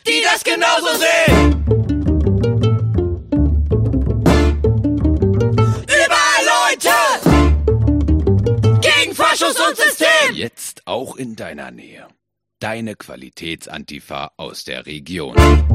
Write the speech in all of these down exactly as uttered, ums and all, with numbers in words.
die das genauso sehen. Überall Leute gegen Faschus und System. Jetzt auch in deiner Nähe. Deine Qualitätsantifa aus der Region.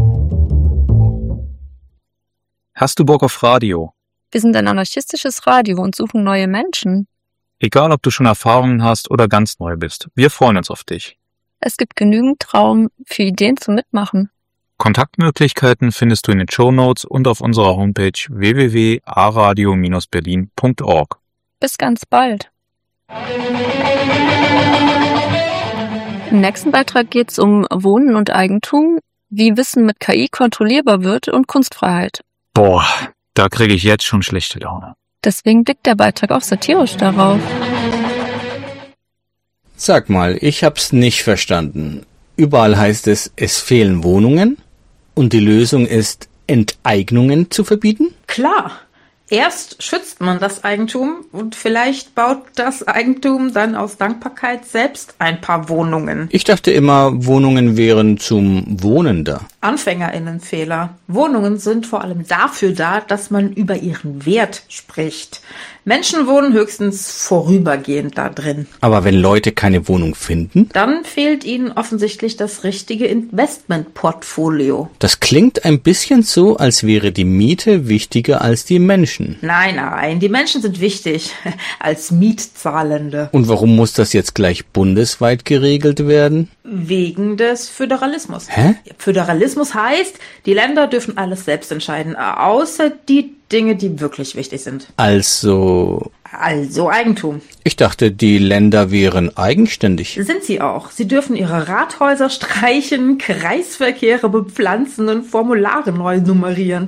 Hast du Bock auf Radio? Wir sind ein anarchistisches Radio und suchen neue Menschen. Egal, ob du schon Erfahrungen hast oder ganz neu bist, wir freuen uns auf dich. Es gibt genügend Raum für Ideen zum Mitmachen. Kontaktmöglichkeiten findest du in den Shownotes und auf unserer Homepage w w w punkt a radio Bindestrich berlin punkt org. Bis ganz bald. Im nächsten Beitrag geht es um Wohnen und Eigentum, wie Wissen mit K I kontrollierbar wird und Kunstfreiheit. Boah, da kriege ich jetzt schon schlechte Laune. Deswegen blickt der Beitrag auch satirisch darauf. Sag mal, ich hab's nicht verstanden. Überall heißt es, es fehlen Wohnungen und die Lösung ist, Enteignungen zu verbieten? Klar. Erst schützt man das Eigentum und vielleicht baut das Eigentum dann aus Dankbarkeit selbst ein paar Wohnungen. Ich dachte immer, Wohnungen wären zum Wohnen da. AnfängerInnenfehler. Wohnungen sind vor allem dafür da, dass man über ihren Wert spricht. Menschen wohnen höchstens vorübergehend da drin. Aber wenn Leute keine Wohnung finden? Dann fehlt ihnen offensichtlich das richtige Investmentportfolio. Das klingt ein bisschen so, als wäre die Miete wichtiger als die Menschen. Nein, nein, die Menschen sind wichtig als Mietzahlende. Und warum muss das jetzt gleich bundesweit geregelt werden? Wegen des Föderalismus. Hä? Föderalismus heißt, die Länder dürfen alles selbst entscheiden, außer die Dinge, die wirklich wichtig sind. Also... Also Eigentum. Ich dachte, die Länder wären eigenständig. Sind sie auch. Sie dürfen ihre Rathäuser streichen, Kreisverkehre bepflanzen und Formulare neu nummerieren.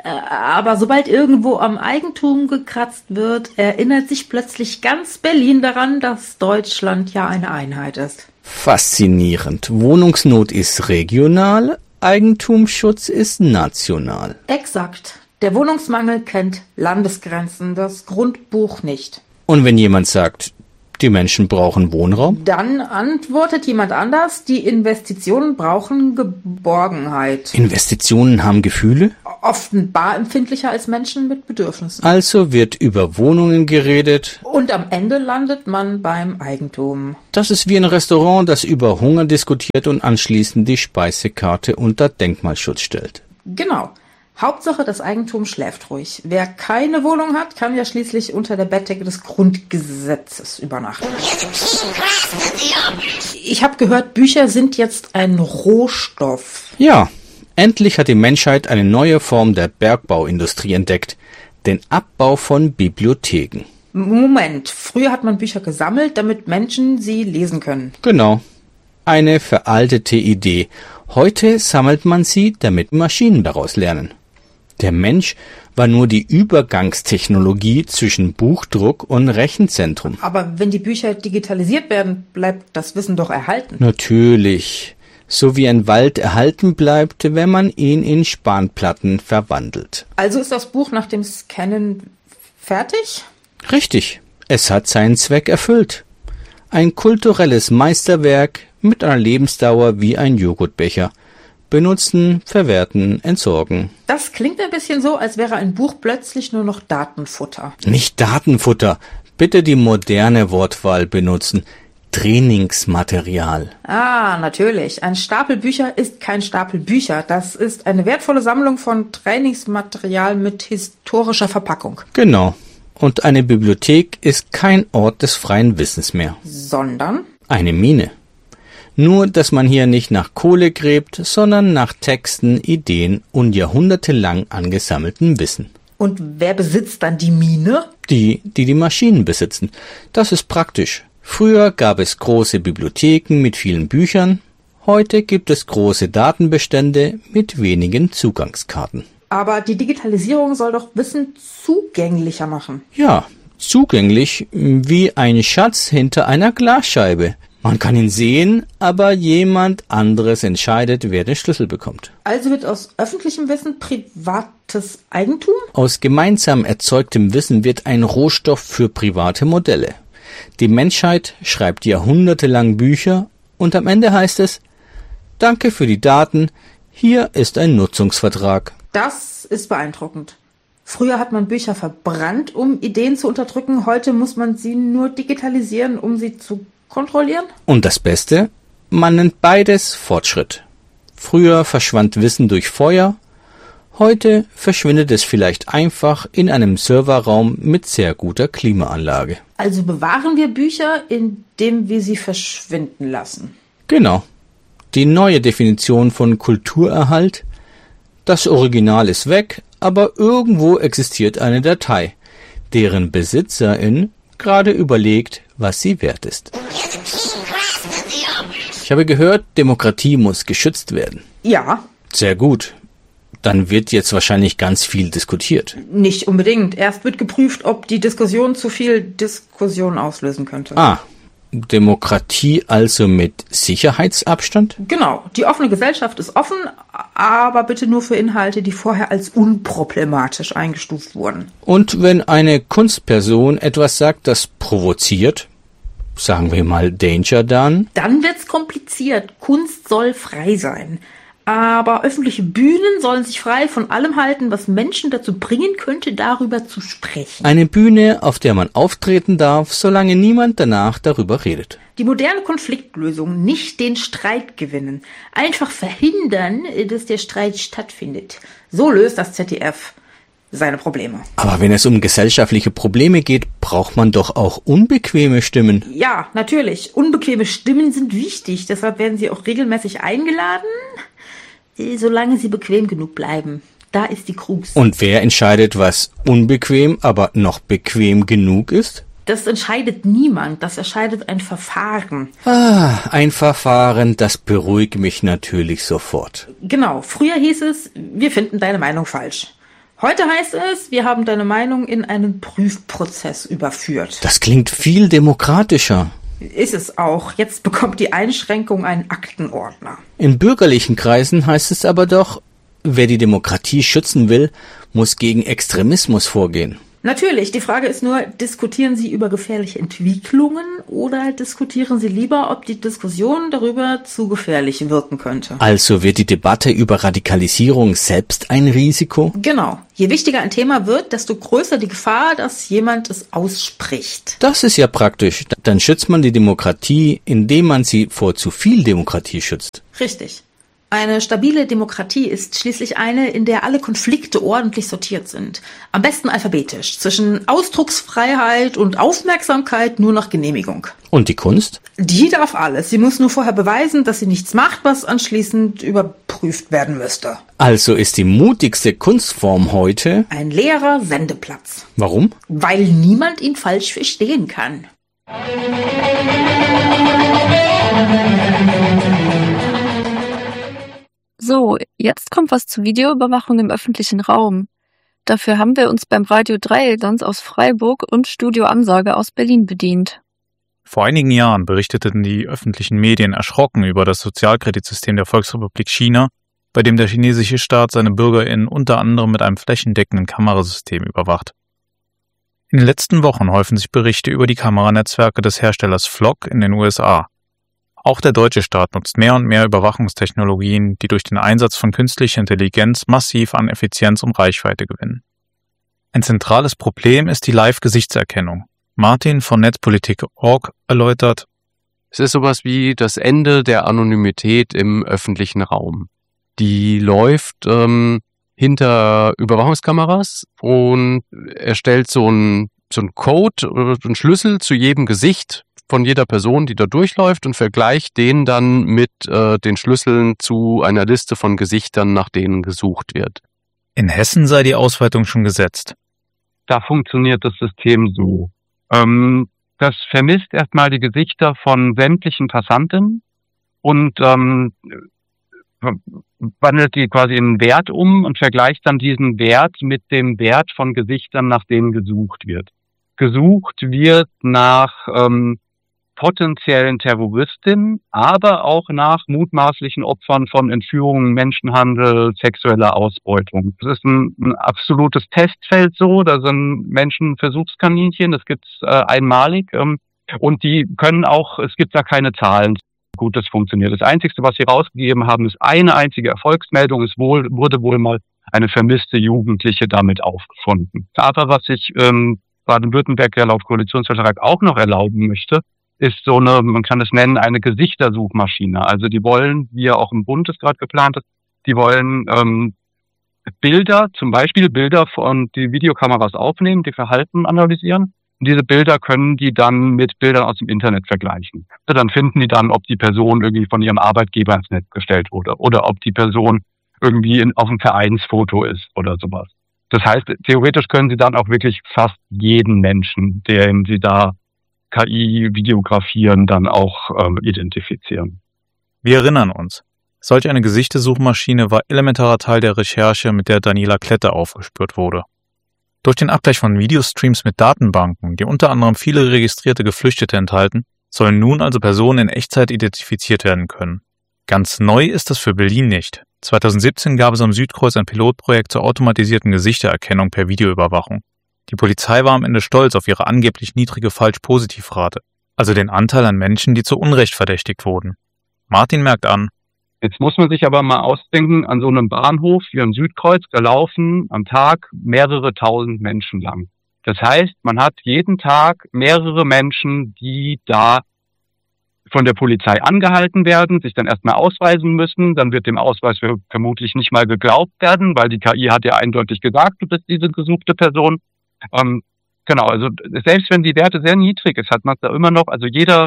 Aber sobald irgendwo am Eigentum gekratzt wird, erinnert sich plötzlich ganz Berlin daran, dass Deutschland ja eine Einheit ist. Faszinierend. Wohnungsnot ist regional, Eigentumsschutz ist national. Exakt. Der Wohnungsmangel kennt Landesgrenzen, das Grundbuch nicht. Und wenn jemand sagt, die Menschen brauchen Wohnraum? Dann antwortet jemand anders, die Investitionen brauchen Geborgenheit. Investitionen haben Gefühle? Offenbar empfindlicher als Menschen mit Bedürfnissen. Also wird über Wohnungen geredet. Und am Ende landet man beim Eigentum. Das ist wie ein Restaurant, das über Hunger diskutiert und anschließend die Speisekarte unter Denkmalschutz stellt. Genau. Hauptsache, das Eigentum schläft ruhig. Wer keine Wohnung hat, kann ja schließlich unter der Bettdecke des Grundgesetzes übernachten. Ich habe gehört, Bücher sind jetzt ein Rohstoff. Ja, endlich hat die Menschheit eine neue Form der Bergbauindustrie entdeckt. Den Abbau von Bibliotheken. Moment, früher hat man Bücher gesammelt, damit Menschen sie lesen können. Genau. Eine veraltete Idee. Heute sammelt man sie, damit Maschinen daraus lernen. Der Mensch war nur die Übergangstechnologie zwischen Buchdruck und Rechenzentrum. Aber wenn die Bücher digitalisiert werden, bleibt das Wissen doch erhalten. Natürlich. So wie ein Wald erhalten bleibt, wenn man ihn in Spanplatten verwandelt. Also ist das Buch nach dem Scannen fertig? Richtig. Es hat seinen Zweck erfüllt. Ein kulturelles Meisterwerk mit einer Lebensdauer wie ein Joghurtbecher. Benutzen, verwerten, entsorgen. Das klingt ein bisschen so, als wäre ein Buch plötzlich nur noch Datenfutter. Nicht Datenfutter. Bitte die moderne Wortwahl benutzen. Trainingsmaterial. Ah, natürlich. Ein Stapel Bücher ist kein Stapel Bücher. Das ist eine wertvolle Sammlung von Trainingsmaterial mit historischer Verpackung. Genau. Und eine Bibliothek ist kein Ort des freien Wissens mehr. Sondern? Eine Mine. Nur, dass man hier nicht nach Kohle gräbt, sondern nach Texten, Ideen und jahrhundertelang angesammeltem Wissen. Und wer besitzt dann die Mine? Die, die die Maschinen besitzen. Das ist praktisch. Früher gab es große Bibliotheken mit vielen Büchern. Heute gibt es große Datenbestände mit wenigen Zugangskarten. Aber die Digitalisierung soll doch Wissen zugänglicher machen. Ja, zugänglich wie ein Schatz hinter einer Glasscheibe. Man kann ihn sehen, aber jemand anderes entscheidet, wer den Schlüssel bekommt. Also wird aus öffentlichem Wissen privates Eigentum? Aus gemeinsam erzeugtem Wissen wird ein Rohstoff für private Modelle. Die Menschheit schreibt jahrhundertelang Bücher und am Ende heißt es, danke für die Daten, Hier ist ein Nutzungsvertrag. Das ist beeindruckend. Früher hat man Bücher verbrannt, um Ideen zu unterdrücken. Heute muss man sie nur digitalisieren, um sie zu kontrollieren. Und das Beste? Man nennt beides Fortschritt. Früher verschwand Wissen durch Feuer. Heute verschwindet es vielleicht einfach in einem Serverraum mit sehr guter Klimaanlage. Also bewahren wir Bücher, indem wir sie verschwinden lassen. Genau. Die neue Definition von Kulturerhalt. Das Original ist weg, aber irgendwo existiert eine Datei, deren Besitzerin gerade überlegt, was sie wert ist. Ich habe gehört, Demokratie muss geschützt werden. Ja. Sehr gut. Dann wird jetzt wahrscheinlich ganz viel diskutiert. Nicht unbedingt. Erst wird geprüft, ob die Diskussion zu viel Diskussion auslösen könnte. Ah, Demokratie also mit Sicherheitsabstand? Genau. Die offene Gesellschaft ist offen, aber bitte nur für Inhalte, die vorher als unproblematisch eingestuft wurden. Und wenn eine Kunstperson etwas sagt, das provoziert, sagen wir mal Danger dann? Dann wird's kompliziert. Kunst soll frei sein. Aber öffentliche Bühnen sollen sich frei von allem halten, was Menschen dazu bringen könnte, darüber zu sprechen. Eine Bühne, auf der man auftreten darf, solange niemand danach darüber redet. Die moderne Konfliktlösung, nicht den Streit gewinnen. Einfach verhindern, dass der Streit stattfindet. So löst das Z D F seine Probleme. Aber wenn es um gesellschaftliche Probleme geht, braucht man doch auch unbequeme Stimmen. Ja, natürlich. Unbequeme Stimmen sind wichtig. Deshalb werden sie auch regelmäßig eingeladen, solange sie bequem genug bleiben. Da ist die Krux. Und wer entscheidet, was unbequem, aber noch bequem genug ist? Das entscheidet niemand. Das entscheidet ein Verfahren. Ah, ein Verfahren, das beruhigt mich natürlich sofort. Genau. Früher hieß es, wir finden deine Meinung falsch. Heute heißt es, wir haben deine Meinung in einen Prüfprozess überführt. Das klingt viel demokratischer. Ist es auch. Jetzt bekommt die Einschränkung einen Aktenordner. In bürgerlichen Kreisen heißt es aber doch, wer die Demokratie schützen will, muss gegen Extremismus vorgehen. Natürlich, die Frage ist nur, diskutieren Sie über gefährliche Entwicklungen oder diskutieren Sie lieber, ob die Diskussion darüber zu gefährlich wirken könnte? Also wird die Debatte über Radikalisierung selbst ein Risiko? Genau. Je wichtiger ein Thema wird, desto größer die Gefahr, dass jemand es ausspricht. Das ist ja praktisch. Dann schützt man die Demokratie, indem man sie vor zu viel Demokratie schützt. Richtig. Eine stabile Demokratie ist schließlich eine, in der alle Konflikte ordentlich sortiert sind. Am besten alphabetisch. Zwischen Ausdrucksfreiheit und Aufmerksamkeit nur nach Genehmigung. Und die Kunst? Die darf alles. Sie muss nur vorher beweisen, dass sie nichts macht, was anschließend überprüft werden müsste. Also ist die mutigste Kunstform heute ein leerer Sendeplatz. Warum? Weil niemand ihn falsch verstehen kann. So, jetzt kommt was zur Videoüberwachung im öffentlichen Raum. Dafür haben wir uns beim Radio Dreieckland aus Freiburg und Studio Ansage aus Berlin bedient. Vor einigen Jahren berichteten die öffentlichen Medien erschrocken über das Sozialkreditsystem der Volksrepublik China, bei dem der chinesische Staat seine BürgerInnen unter anderem mit einem flächendeckenden Kamerasystem überwacht. In den letzten Wochen häufen sich Berichte über die Kameranetzwerke des Herstellers Flock in den U S A. Auch der deutsche Staat nutzt mehr und mehr Überwachungstechnologien, die durch den Einsatz von künstlicher Intelligenz massiv an Effizienz und Reichweite gewinnen. Ein zentrales Problem ist die Live-Gesichtserkennung. Martin von Netzpolitik Punkt org erläutert: Es ist sowas wie das Ende der Anonymität im öffentlichen Raum. Die läuft ähm, hinter Überwachungskameras und erstellt so einen so einen Code oder einen Schlüssel zu jedem Gesicht von jeder Person, die da durchläuft, und vergleicht den dann mit äh, den Schlüsseln zu einer Liste von Gesichtern, nach denen gesucht wird. In Hessen sei die Ausweitung schon gesetzt. Da funktioniert das System so. Ähm, das vermisst erstmal die Gesichter von sämtlichen Passanten und ähm, wandelt die quasi in einen Wert um und vergleicht dann diesen Wert mit dem Wert von Gesichtern, nach denen gesucht wird. Gesucht wird nach ähm, potenziellen Terroristinnen, aber auch nach mutmaßlichen Opfern von Entführungen, Menschenhandel, sexueller Ausbeutung. Das ist ein, ein absolutes Testfeld so, da sind Menschen Versuchskaninchen, das gibt's äh, einmalig ähm, und die können auch, es gibt da keine Zahlen. gut das funktioniert. Das Einzige, was sie rausgegeben haben, ist eine einzige Erfolgsmeldung. Es wohl, wurde wohl mal eine vermisste Jugendliche damit aufgefunden. Aber was sich ähm, Baden-Württemberg ja laut Koalitionsvertrag auch noch erlauben möchte, ist so eine, man kann es nennen, eine Gesichtersuchmaschine. Also die wollen, wie ja auch im Bund es gerade geplant ist, die wollen ähm, Bilder, zum Beispiel Bilder von die Videokameras aufnehmen, die Verhalten analysieren. Und diese Bilder können die dann mit Bildern aus dem Internet vergleichen. Also dann finden die dann, ob die Person irgendwie von ihrem Arbeitgeber ins Netz gestellt wurde oder ob die Person irgendwie in, auf einem Vereinsfoto ist oder sowas. Das heißt, theoretisch können sie dann auch wirklich fast jeden Menschen, den sie da K I videografieren, dann auch ähm, identifizieren. Wir erinnern uns. Solch eine Gesichtesuchmaschine war elementarer Teil der Recherche, mit der Daniela Klette aufgespürt wurde. Durch den Abgleich von Videostreams mit Datenbanken, die unter anderem viele registrierte Geflüchtete enthalten, sollen nun also Personen in Echtzeit identifiziert werden können. Ganz neu ist das für Berlin nicht. zweitausendsiebzehn gab es am Südkreuz ein Pilotprojekt zur automatisierten Gesichtererkennung per Videoüberwachung. Die Polizei war am Ende stolz auf ihre angeblich niedrige Falsch-Positiv-Rate, also den Anteil an Menschen, die zu Unrecht verdächtigt wurden. Martin merkt an: Jetzt muss man sich aber mal ausdenken, an so einem Bahnhof wie am Südkreuz, da laufen am Tag mehrere tausend Menschen lang. Das heißt, man hat jeden Tag mehrere Menschen, die da von der Polizei angehalten werden, sich dann erstmal ausweisen müssen, dann wird dem Ausweis vermutlich nicht mal geglaubt werden, weil die K I hat ja eindeutig gesagt, du bist diese gesuchte Person. Ähm, genau, also selbst wenn die Werte sehr niedrig ist, hat man da immer noch, also jeder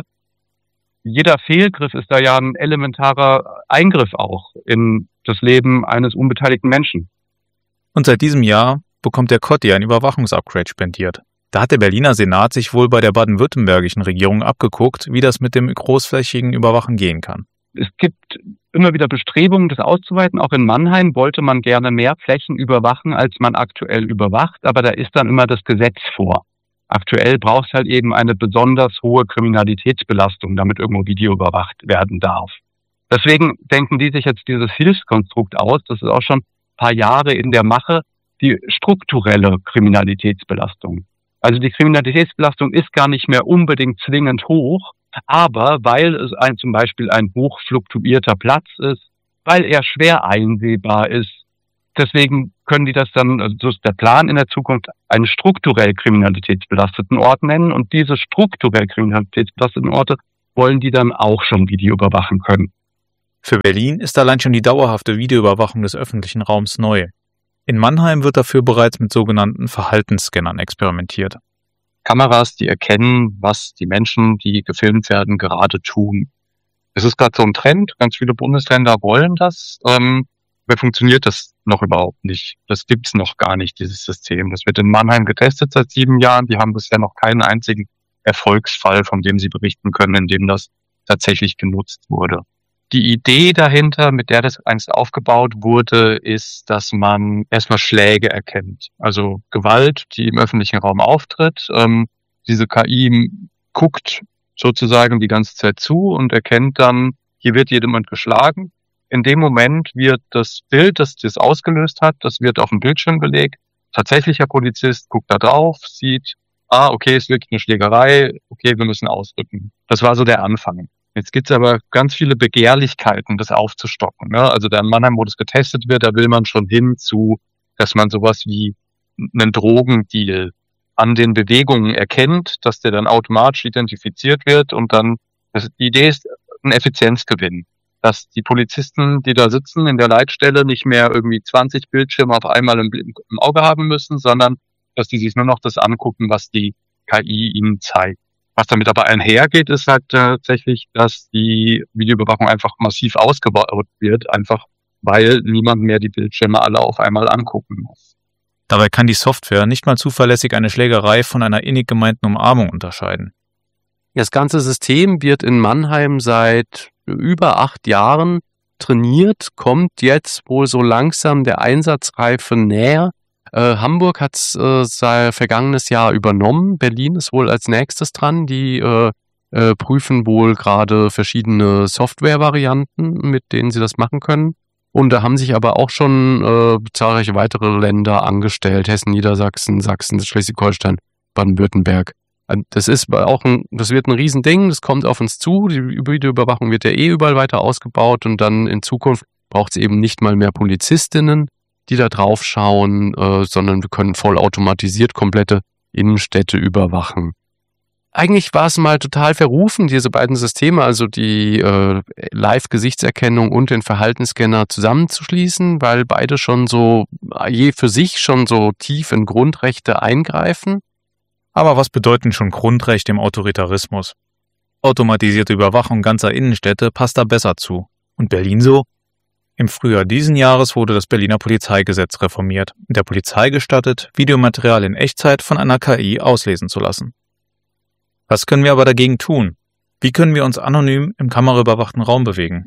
jeder Fehlgriff ist da ja ein elementarer Eingriff auch in das Leben eines unbeteiligten Menschen. Und seit diesem Jahr bekommt der Kotti ein Überwachungsupgrade spendiert. Da hat der Berliner Senat sich wohl bei der baden-württembergischen Regierung abgeguckt, wie das mit dem großflächigen Überwachen gehen kann. Es gibt immer wieder Bestrebungen, das auszuweiten. Auch in Mannheim wollte man gerne mehr Flächen überwachen, als man aktuell überwacht. Aber da ist dann immer das Gesetz vor. Aktuell braucht es halt eben eine besonders hohe Kriminalitätsbelastung, damit irgendwo Video überwacht werden darf. Deswegen denken die sich jetzt dieses Hilfskonstrukt aus. Das ist auch schon ein paar Jahre in der Mache, die strukturelle Kriminalitätsbelastung. Also die Kriminalitätsbelastung ist gar nicht mehr unbedingt zwingend hoch, aber weil es ein, zum Beispiel ein hochfluktuierter Platz ist, weil er schwer einsehbar ist, deswegen können die das dann, also das ist der Plan in der Zukunft, einen strukturell kriminalitätsbelasteten Ort nennen, und diese strukturell kriminalitätsbelasteten Orte wollen die dann auch schon Video überwachen können. Für Berlin ist allein schon die dauerhafte Videoüberwachung des öffentlichen Raums neu. In Mannheim wird dafür bereits mit sogenannten Verhaltensscannern experimentiert. Kameras, die erkennen, was die Menschen, die gefilmt werden, gerade tun. Es ist gerade so ein Trend, ganz viele Bundesländer wollen das. Ähm, aber funktioniert das noch überhaupt nicht? Das gibt's noch gar nicht, dieses System. Das wird in Mannheim getestet seit sieben Jahren. Die haben bisher noch keinen einzigen Erfolgsfall, von dem sie berichten können, in dem das tatsächlich genutzt wurde. Die Idee dahinter, mit der das einst aufgebaut wurde, ist, dass man erstmal Schläge erkennt. Also Gewalt, die im öffentlichen Raum auftritt. Ähm, diese K I guckt sozusagen die ganze Zeit zu und erkennt dann, hier wird jemand geschlagen. In dem Moment wird das Bild, das das ausgelöst hat, das wird auf den Bildschirm gelegt. Tatsächlicher Polizist guckt da drauf, sieht, ah, okay, es ist wirklich eine Schlägerei, okay, wir müssen ausrücken. Das war so der Anfang. Jetzt gibt's aber ganz viele Begehrlichkeiten, das aufzustocken. Ne? Also da in Mannheim, wo das getestet wird, da will man schon hin zu, dass man sowas wie einen Drogendeal an den Bewegungen erkennt, dass der dann automatisch identifiziert wird, und dann, das, die Idee ist ein Effizienzgewinn. Dass die Polizisten, die da sitzen in der Leitstelle, nicht mehr irgendwie zwanzig Bildschirme auf einmal im, im Auge haben müssen, sondern dass die sich nur noch das angucken, was die K I ihnen zeigt. Was damit aber einhergeht, ist halt tatsächlich, dass die Videoüberwachung einfach massiv ausgebaut wird, einfach weil niemand mehr die Bildschirme alle auf einmal angucken muss. Dabei kann die Software nicht mal zuverlässig eine Schlägerei von einer innig gemeinten Umarmung unterscheiden. Das ganze System wird in Mannheim seit über acht Jahren trainiert, kommt jetzt wohl so langsam der Einsatzreife näher. Äh, Hamburg hat es äh, seit vergangenes Jahr übernommen. Berlin ist wohl als nächstes dran. Die äh, äh, prüfen wohl gerade verschiedene Softwarevarianten, mit denen sie das machen können. Und da haben sich aber auch schon äh, zahlreiche weitere Länder angestellt. Hessen, Niedersachsen, Sachsen, Schleswig-Holstein, Baden-Württemberg. Das ist auch ein, das wird ein Riesending, das kommt auf uns zu. Die Videoüberwachung wird ja eh überall weiter ausgebaut und dann in Zukunft braucht es eben nicht mal mehr Polizistinnen, die da drauf schauen, äh, sondern wir können vollautomatisiert komplette Innenstädte überwachen. Eigentlich war es mal total verrufen, diese beiden Systeme, also die äh, Live-Gesichtserkennung und den Verhaltensscanner zusammenzuschließen, weil beide schon so, je für sich schon so tief in Grundrechte eingreifen. Aber was bedeuten schon Grundrechte im Autoritarismus? Automatisierte Überwachung ganzer Innenstädte passt da besser zu. Und Berlin so? Im Frühjahr diesen Jahres wurde das Berliner Polizeigesetz reformiert, der Polizei gestattet, Videomaterial in Echtzeit von einer K I auslesen zu lassen. Was können wir aber dagegen tun? Wie können wir uns anonym im kameraüberwachten Raum bewegen?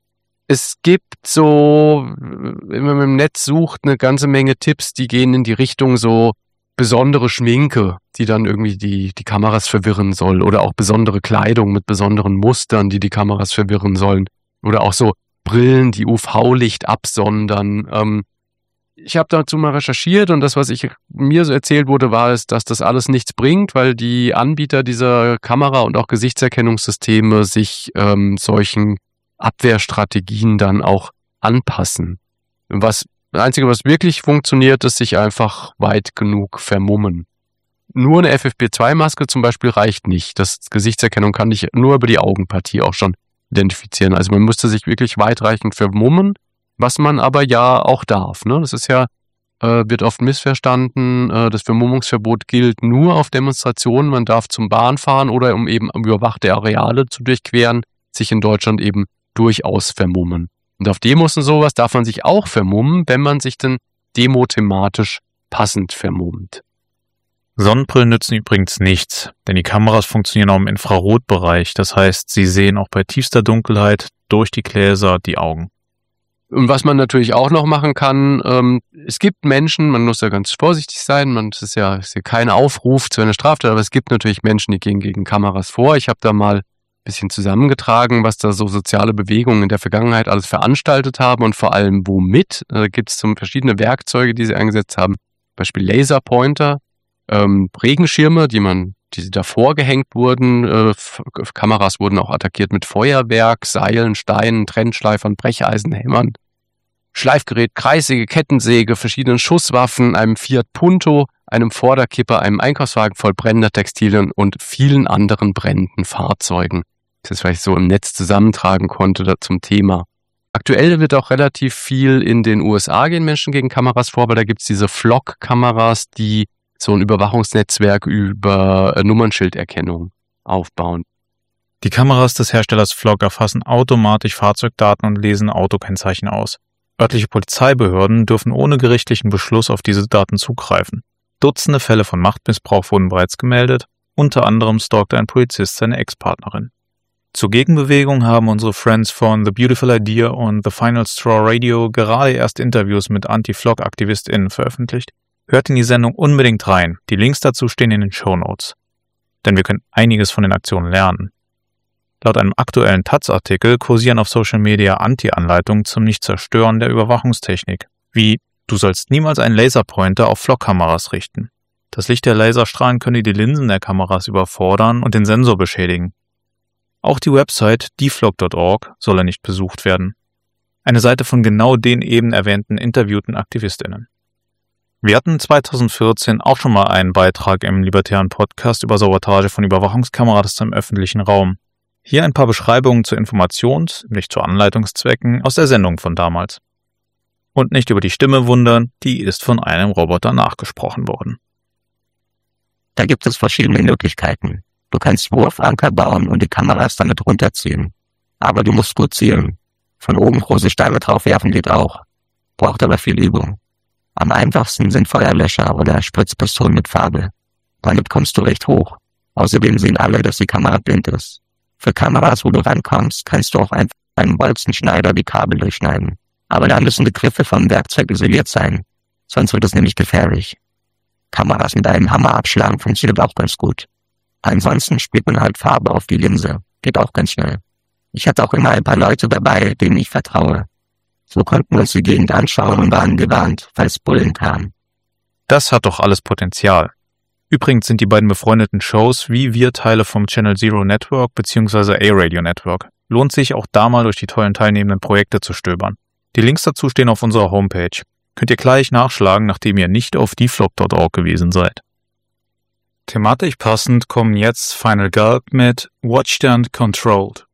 Es gibt so, wenn man im Netz sucht, eine ganze Menge Tipps, die gehen in die Richtung so besondere Schminke, die dann irgendwie die, die Kameras verwirren soll, oder auch besondere Kleidung mit besonderen Mustern, die die Kameras verwirren sollen, oder auch so Brillen, die U V-Licht absondern. Ähm, ich habe dazu mal recherchiert und das, was ich mir so erzählt wurde, war es, dass das alles nichts bringt, weil die Anbieter dieser Kamera- und auch Gesichtserkennungssysteme sich ähm, solchen Abwehrstrategien dann auch anpassen. Was, das Einzige, was wirklich funktioniert, ist sich einfach weit genug vermummen. Nur eine F F P zwei Maske zum Beispiel reicht nicht. Das Gesichtserkennung kann ich nur über die Augenpartie auch schon identifizieren. Also man müsste sich wirklich weitreichend vermummen, was man aber ja auch darf. Ne? Das ist ja, äh, wird oft missverstanden, äh, das Vermummungsverbot gilt nur auf Demonstrationen. Man darf zum Bahnfahren oder um eben überwachte Areale zu durchqueren, sich in Deutschland eben durchaus vermummen. Und auf Demos und sowas darf man sich auch vermummen, wenn man sich denn demothematisch passend vermummt. Sonnenbrillen nützen übrigens nichts, denn die Kameras funktionieren auch im Infrarotbereich. Das heißt, sie sehen auch bei tiefster Dunkelheit durch die Gläser die Augen. Und was man natürlich auch noch machen kann, ähm, es gibt Menschen, man muss ja ganz vorsichtig sein, man, das ist ja, ist ja kein Aufruf zu einer Straftat, aber es gibt natürlich Menschen, die gehen gegen Kameras vor. Ich habe da mal ein bisschen zusammengetragen, was da so soziale Bewegungen in der Vergangenheit alles veranstaltet haben und vor allem womit. Da gibt es so verschiedene Werkzeuge, die sie eingesetzt haben, zum Beispiel Laserpointer, ähm, Regenschirme, die man, die davor gehängt wurden, äh, F- Kameras wurden auch attackiert mit Feuerwerk, Seilen, Steinen, Trennschleifern, Brecheisen, Hämmern, Schleifgerät, Kreissäge, Kettensäge, verschiedenen Schusswaffen, einem Fiat Punto, einem Vorderkipper, einem Einkaufswagen voll brennender Textilien und vielen anderen brennenden Fahrzeugen. Das ist, was ich so im Netz zusammentragen konnte da zum Thema. Aktuell wird auch relativ viel in den U S A gehen Menschen gegen Kameras vor, weil da gibt's diese Flock-Kameras, die so ein Überwachungsnetzwerk über äh, Nummernschilderkennung aufbauen. Die Kameras des Herstellers Flock erfassen automatisch Fahrzeugdaten und lesen Autokennzeichen aus. Örtliche Polizeibehörden dürfen ohne gerichtlichen Beschluss auf diese Daten zugreifen. Dutzende Fälle von Machtmissbrauch wurden bereits gemeldet, unter anderem stalkte ein Polizist seine Ex-Partnerin. Zur Gegenbewegung haben unsere Friends von The Beautiful Idea und The Final Straw Radio gerade erst Interviews mit Anti-Flock-AktivistInnen veröffentlicht. Hört in die Sendung unbedingt rein, die Links dazu stehen in den Shownotes. Denn wir können einiges von den Aktionen lernen. Laut einem aktuellen Taz-Artikel kursieren auf Social Media Anti-Anleitungen zum Nicht-Zerstören der Überwachungstechnik, wie du sollst niemals einen Laserpointer auf Flock-Kameras richten. Das Licht der Laserstrahlen könne die Linsen der Kameras überfordern und den Sensor beschädigen. Auch die Website deflock punkt org solle nicht besucht werden. Eine Seite von genau den eben erwähnten interviewten AktivistInnen. Wir hatten zweitausendvierzehn auch schon mal einen Beitrag im libertären Podcast über Sabotage von Überwachungskameras im öffentlichen Raum. Hier ein paar Beschreibungen zu Informations-, nicht zu Anleitungszwecken aus der Sendung von damals. Und nicht über die Stimme wundern, die ist von einem Roboter nachgesprochen worden. Da gibt es verschiedene Möglichkeiten. Du kannst Wurfanker bauen und die Kameras damit runterziehen. Aber du musst gut zielen. Von oben große Steine drauf werfen geht auch. Braucht aber viel Übung. Am einfachsten sind Feuerlöscher oder Spritzpistolen mit Farbe. Damit kommst du recht hoch. Außerdem sehen alle, dass die Kamera blind ist. Für Kameras, wo du rankommst, kannst du auch einfach einen Bolzenschneider die Kabel durchschneiden. Aber da müssen die Griffe vom Werkzeug isoliert sein. Sonst wird es nämlich gefährlich. Kameras mit einem Hammer abschlagen funktioniert auch ganz gut. Ansonsten spielt man halt Farbe auf die Linse. Geht auch ganz schnell. Ich hatte auch immer ein paar Leute dabei, denen ich vertraue. So konnten wir uns die Gegend anschauen und waren gewarnt, falls Bullen kamen. Das hat doch alles Potenzial. Übrigens sind die beiden befreundeten Shows wie wir Teile vom Channel Zero Network bzw. A-Radio Network. Lohnt sich auch da mal durch die tollen teilnehmenden Projekte zu stöbern. Die Links dazu stehen auf unserer Homepage. Könnt ihr gleich nachschlagen, nachdem ihr nicht auf deflop punkt org gewesen seid. Thematisch passend kommen jetzt Final Gulp mit Watched and Controlled.